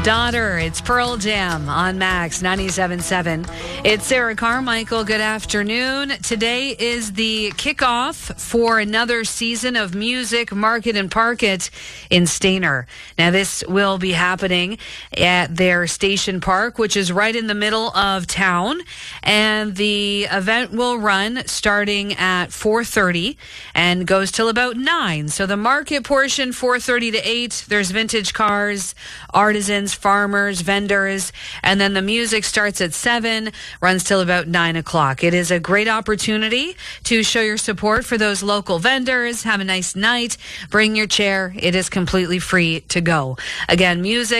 Daughter, it's Pearl Jam on Max 97.7. It's Sarah Carmichael. Good afternoon. Today is the kickoff for another season of Music Market and Park It in Stayner. Now, this will be happening at their Station Park, which is right in the middle of town. And the event will run starting at 4:30 and goes till about 9. So the market portion, 4:30 to 8. There's vintage cars, artisans, farmers, vendors, and then the music starts at 7, runs till about 9 o'clock. It is a great opportunity to show your support for those local vendors. Have a nice night. Bring your chair. It is completely free to go. Again, music